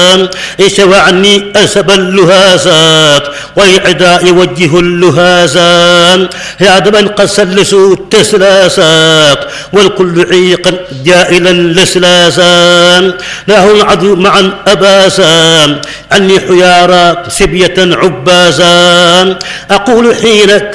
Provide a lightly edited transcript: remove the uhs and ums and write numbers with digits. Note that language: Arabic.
شوى عني أسب اللهازات والعداء يوجه اللهازان يا دبا قد سلسوا التسلاسات والكل عيقا جائلا لسلاسان له العدو معا أباسان عني حيارى سبية عبازان أقول حين